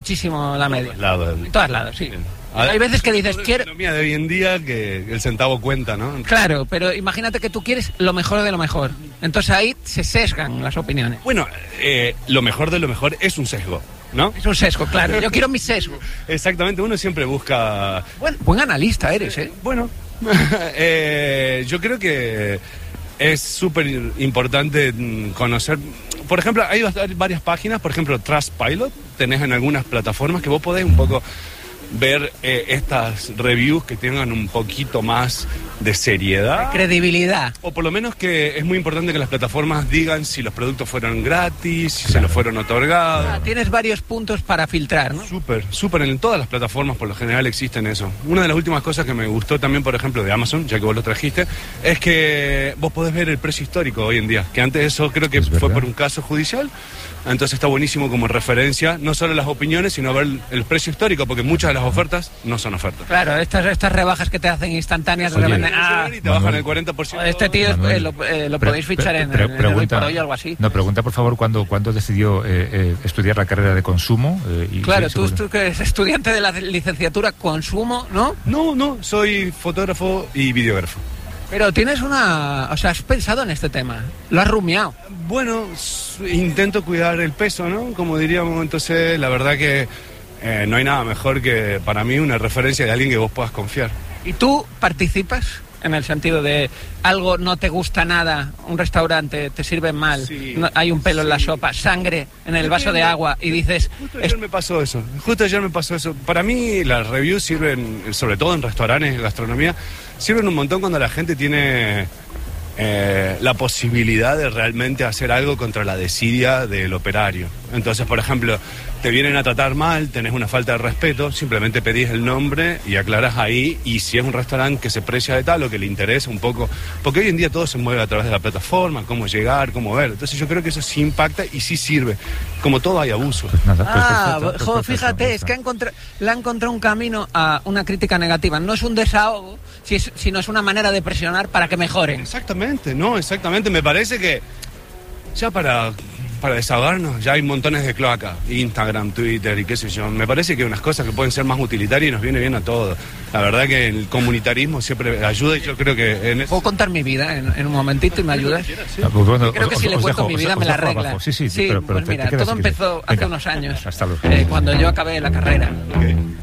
muchísimo la media. En todos lados, sí. Hay veces que dices, quiero... La economía de hoy en día que el centavo cuenta, ¿no? Claro, pero imagínate que tú quieres lo mejor de lo mejor. Entonces ahí se sesgan las opiniones. Bueno, lo mejor de lo mejor es un sesgo, ¿no? Es un sesgo, claro. Yo quiero mi sesgo. Exactamente, uno siempre busca... Buen analista eres, ¿eh? Bueno, yo creo que es súper importante conocer... Por ejemplo, hay varias páginas, por ejemplo, Trustpilot, tenés en algunas plataformas que vos podés un poco ver estas reviews que tengan un poquito más de seriedad. Credibilidad. O por lo menos que es muy importante que las plataformas digan si los productos fueron gratis, si se los fueron otorgados. Tienes varios puntos para filtrar, ¿no? Súper, en todas las plataformas por lo general existen eso. Una de las últimas cosas que me gustó también, por ejemplo, de Amazon, ya que vos lo trajiste, es que vos podés ver el precio histórico hoy en día, que antes eso creo que fue por un caso judicial. Entonces está buenísimo como referencia, no solo las opiniones, sino ver el precio histórico, porque muchas de las ofertas no son ofertas. Claro, estas rebajas que te hacen instantáneas de repente, y te bajan el 40%. Este tío lo podéis fichar en Hoy por Hoy o algo así. No, pregunta por favor ¿cuándo decidió estudiar la carrera de consumo? Claro, tú que eres estudiante de la licenciatura consumo, ¿no? No, soy fotógrafo y videógrafo. Pero tienes has pensado en este tema, lo has rumiado. Bueno, intento cuidar el peso, ¿no? Como diríamos, entonces la verdad que no hay nada mejor que para mí una referencia de alguien que vos puedas confiar. ¿Y tú participas en el sentido de algo no te gusta nada, un restaurante te sirve mal, sí, hay un pelo en la sopa, sangre en el vaso de agua y dices... Justo ayer me pasó eso. Para mí las reviews sirven, sobre todo en restaurantes, gastronomía, sirven un montón cuando la gente tiene la posibilidad de realmente hacer algo contra la desidia del operario. Entonces, por ejemplo, te vienen a tratar mal, tenés una falta de respeto, simplemente pedís el nombre y aclarás ahí, y si es un restaurante que se precia de tal o que le interesa un poco, porque hoy en día todo se mueve a través de la plataforma, cómo llegar, cómo ver, entonces yo creo que eso sí impacta y sí sirve, como todo hay abuso. Fíjate, es que le ha encontrado un camino a una crítica negativa, no es un desahogo, sino es una manera de presionar para que mejoren. Exactamente, me parece que ya para desahogarnos ya hay montones de cloaca, Instagram, Twitter y qué sé yo. Me parece que unas cosas que pueden ser más utilitarias y nos viene bien a todos. La verdad que el comunitarismo siempre ayuda y yo creo que en eso... ¿Puedo contar mi vida en un momentito y me ayudas? Sí. Creo que si le cuento mi vida me la arregla. Sí, pero pues mira, todo empezó hace unos años, hasta luego. cuando yo acabé la carrera. Okay.